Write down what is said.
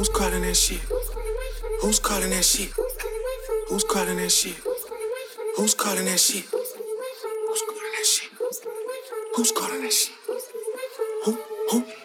Who's calling that shit? Who's calling that shit? Who's calling that shit? Who's calling that shit? Who's calling that shit? Who's calling that shit? Who?